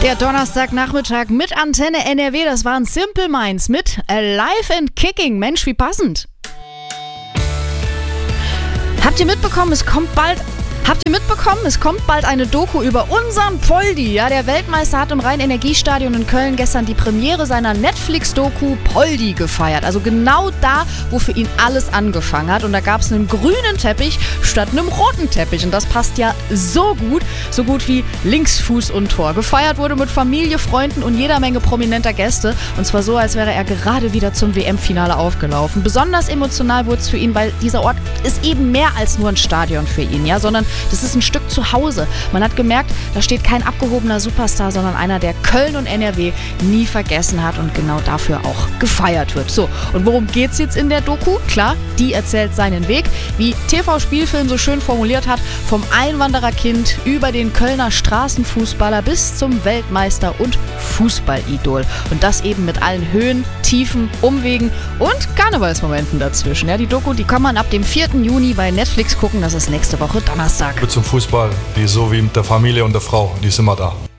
Der Donnerstagnachmittag mit Antenne NRW, das waren Simple Minds mit Alive and Kicking. Mensch, wie passend. Habt ihr mitbekommen, es kommt bald eine Doku über unseren Poldi. Ja, der Weltmeister hat im Rhein-Energiestadion in Köln gestern die Premiere seiner Netflix-Doku Poldi gefeiert. Also genau da, wo für ihn alles angefangen hat. Und da gab es einen grünen Teppich statt einem roten Teppich. Und das passt ja so gut wie Linksfuß und Tor. Gefeiert wurde mit Familie, Freunden und jeder Menge prominenter Gäste. Und zwar so, als wäre er gerade wieder zum WM-Finale aufgelaufen. Besonders emotional wurde es für ihn, weil dieser Ort ist eben mehr als nur ein Stadion für ihn, ja, sondern das ist ein Stück zu Hause. Man hat gemerkt, da steht kein abgehobener Superstar, sondern einer, der Köln und NRW nie vergessen hat und genau dafür auch gefeiert wird. So, und worum geht's jetzt in der Doku? Klar, die erzählt seinen Weg, wie TV-Spielfilm so schön formuliert hat, vom Einwandererkind über den Kölner Straßenfußballer bis zum Weltmeister und Fußballidol. Und das eben mit allen Höhen, Tiefen, Umwegen und Karnevalsmomenten dazwischen. Ja, die Doku, die kann man ab dem 4. Juni bei Netflix gucken. Das ist nächste Woche Donnerstag. Zum Fußball, die so wie mit der Familie und der Frau, die ist immer da.